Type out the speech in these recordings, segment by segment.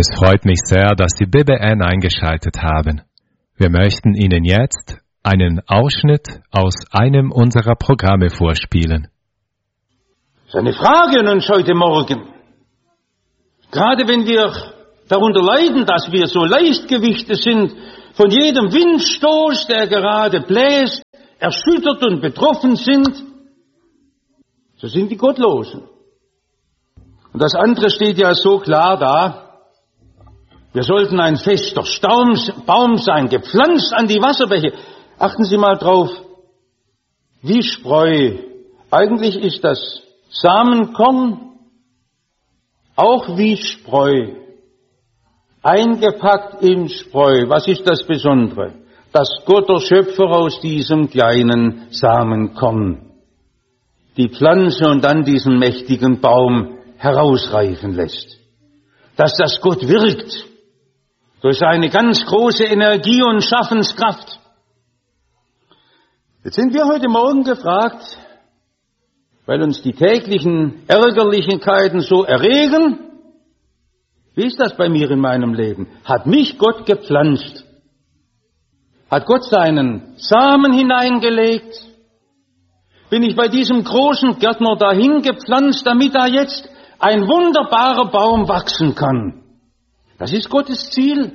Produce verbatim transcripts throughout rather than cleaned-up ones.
Es freut mich sehr, dass Sie B B N eingeschaltet haben. Wir möchten Ihnen jetzt einen Ausschnitt aus einem unserer Programme vorspielen. Das ist eine Frage an uns heute Morgen. Gerade wenn wir darunter leiden, dass wir so Leichtgewichte sind, von jedem Windstoß, der gerade bläst, erschüttert und betroffen sind, so sind die Gottlosen. Und das andere steht ja so klar da. Wir sollten ein fester Staum, Baum sein, gepflanzt an die Wasserbäche. Achten Sie mal drauf, wie Spreu. Eigentlich ist das Samenkorn auch wie Spreu, eingepackt in Spreu. Was ist das Besondere? Dass Gott, der Schöpfer, aus diesem kleinen Samenkorn die Pflanze und dann diesen mächtigen Baum herausreifen lässt. Dass das Gott wirkt durch seine ganz große Energie und Schaffenskraft. Jetzt sind wir heute Morgen gefragt, weil uns die täglichen Ärgerlichkeiten so erregen. Wie ist das bei mir in meinem Leben? Hat mich Gott gepflanzt? Hat Gott seinen Samen hineingelegt? Bin ich bei diesem großen Gärtner dahin gepflanzt, damit da jetzt ein wunderbarer Baum wachsen kann? Das ist Gottes Ziel.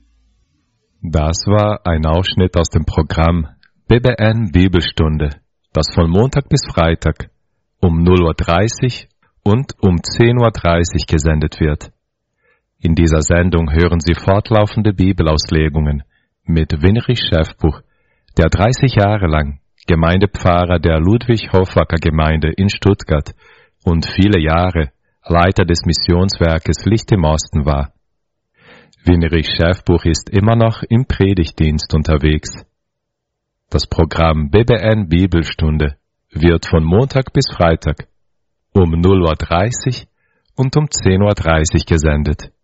Das war ein Ausschnitt aus dem Programm B B N Bibelstunde, das von Montag bis Freitag um null Uhr dreißig und um zehn Uhr dreißig gesendet wird. In dieser Sendung hören Sie fortlaufende Bibelauslegungen mit Winrich Schäfbuch, der dreißig Jahre lang Gemeindepfarrer der Ludwig-Hofwacker-Gemeinde in Stuttgart und viele Jahre Leiter des Missionswerkes Licht im Osten war. Winrich Schäfbuch ist immer noch im Predigtdienst unterwegs. Das Programm B B N Bibelstunde wird von Montag bis Freitag um null Uhr dreißig und um zehn Uhr dreißig gesendet.